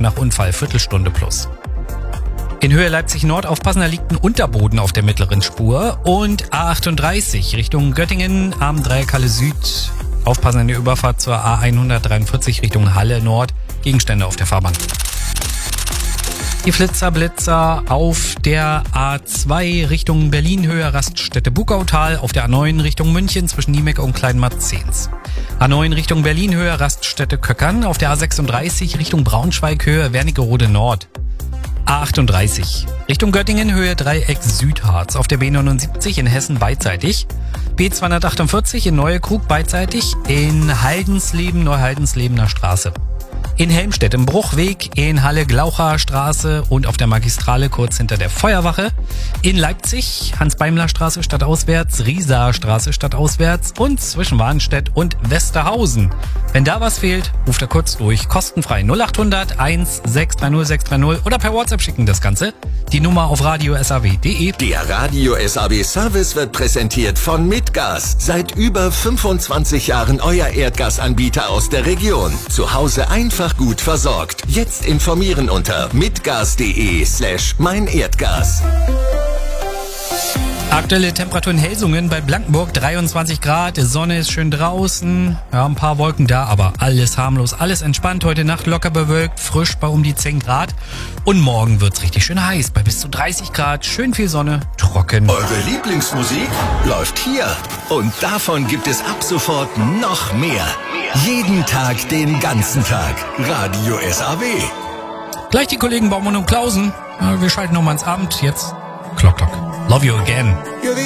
nach Unfall, Viertelstunde plus. In Höhe Leipzig-Nord aufpassen, da liegt ein Unterboden auf der mittleren Spur. Und A38 Richtung Göttingen, A3 Halle Süd. Aufpassen in der Überfahrt zur A143 Richtung Halle Nord. Gegenstände auf der Fahrbahn. Die Blitzer auf der A2 Richtung Berlin, Höhe Raststätte Bugautal. Auf der A9 Richtung München zwischen Niemek und Kleinmarzens. A9 Richtung Berlin, Höhe Raststätte Köckern. Auf der A36 Richtung Braunschweig, Höhe Wernigerode Nord. A38 Richtung Göttingen, Höhe Dreieck Südharz. Auf der B79 in Hessen beidseitig. B248 in Neuekrug beidseitig. In Haldensleben, Neuhaldenslebener Straße. In Helmstedt im Bruchweg, in Halle Glaucher Straße und auf der Magistrale kurz hinter der Feuerwache. In Leipzig Hans-Beimler-Straße stadtauswärts, Rieser Straße stadtauswärts und zwischen Warnstedt und Westerhausen. Wenn da was fehlt, ruft er kurz durch. Kostenfrei 0800 1630 630 oder per WhatsApp schicken das Ganze. Die Nummer auf radio-saw.de. Der Radio SAW Service wird präsentiert von Mitgas. Seit über 25 Jahren euer Erdgasanbieter aus der Region. Zu Hause einfach gut versorgt. Jetzt informieren unter mitgas.de/meinerdgas. Aktuelle Temperatur in Helsungen bei Blankenburg 23 Grad, Sonne ist schön draußen, ja, ein paar Wolken da, aber alles harmlos, alles entspannt. Heute Nacht locker bewölkt, frisch bei um die 10 Grad und morgen wird's richtig schön heiß, bei bis zu 30 Grad, schön viel Sonne, trocken. Eure Lieblingsmusik läuft hier und davon gibt es ab sofort noch mehr. Jeden Tag, den ganzen Tag. Radio SAW. Gleich die Kollegen Baumann und Klausen, ja, wir schalten nochmal ins Abend, jetzt Clock Talk. Love you again.